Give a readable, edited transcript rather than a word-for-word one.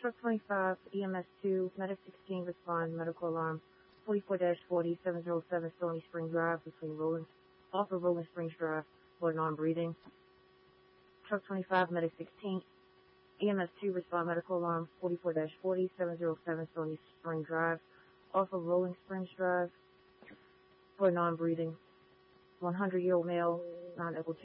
Truck 25, EMS 2, Medic 16, respond, medical alarm, 44-40, 707 Stony Spring Drive off of Rolling Springs Drive for non-breathing. Truck 25, Medic 16, EMS 2, respond, medical alarm, 44-40, 707 Stony Spring Drive off of Rolling Springs Drive for non-breathing. 100-year-old male, non-able to